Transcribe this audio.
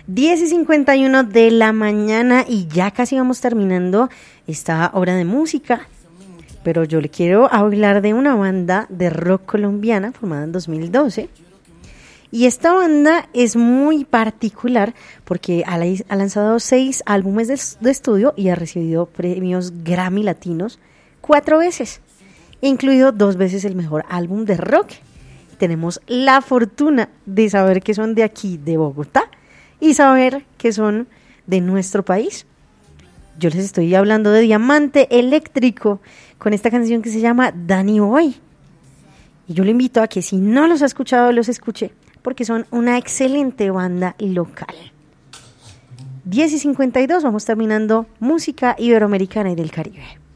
10:51 de la mañana y ya casi vamos terminando esta hora de música. Pero yo le quiero hablar de una banda de rock colombiana formada en 2012. Y esta banda es muy particular porque ha lanzado 6 álbumes de estudio y ha recibido premios Grammy Latinos 4 veces, incluido 2 veces el mejor álbum de rock. Tenemos la fortuna de saber que son de aquí, de Bogotá, y saber que son de nuestro país. Yo les estoy hablando de Diamante Eléctrico con esta canción que se llama Danny Boy. Y yo le invito a que si no los ha escuchado, los escuche, porque son una excelente banda local. 10:52, vamos terminando música iberoamericana y del Caribe.